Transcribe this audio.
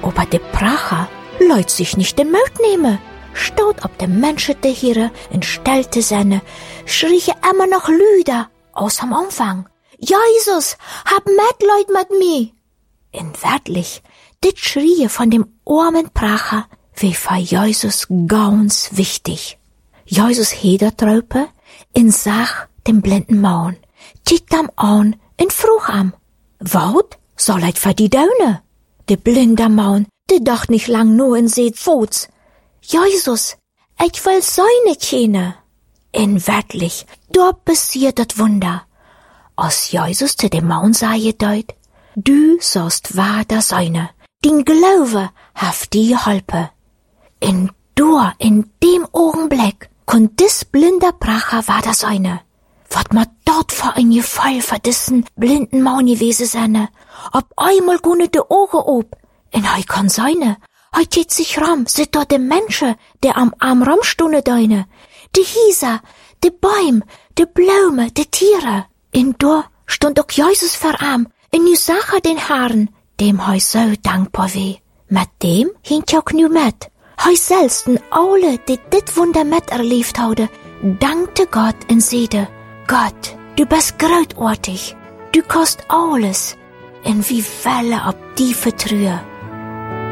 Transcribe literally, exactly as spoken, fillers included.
Aber de Pracher leut sich nicht den Mut nehmen. Staut ob de Menschen de Hiere in Stelte senne, schrieche immer noch Lüder aus am Anfang. Jesus, hab Mitleid mit mir! In wirklich, dit schrie von dem armen Pracher, wie für Jesus ganz wichtig. Jesus hedertraupe in sach dem blinden Maun, tiet am an in fruch am. Wout soll eit für die Daune? De blinde Maun, de dacht nicht lang nur in seht Fuß. Jesus, ich will seine Kiene. In wirklich, dort passiert das Wunder. Als Jesus zu dem Maun sage deut, du sollst wahr seine, din Glaube haft die geholpen. In dur, in dem Augenblick, kon dis blinder Pracher war das seine. Wat ma dort für ein Gefall für dissen blinden Maun gewesen seine, ob einmal gunne de Augen ob, in hei kann seine, hei tät sich ram, sit dort de Menschen, der am Arm rumstunde deine, de Hieser, de Bäum, de Blume, de Tiere. In dur stund auch Jesus vor Arm, in nu Sache den Haaren, dem hei so dankbar weh. Mit dem hint auch nu mit. Hei selsten alle, die dit Wunder mit erlebt haude, dankte Gott in Seede. Gott, du bist großartig, du kost alles, en wie Welle ob die vertrühe.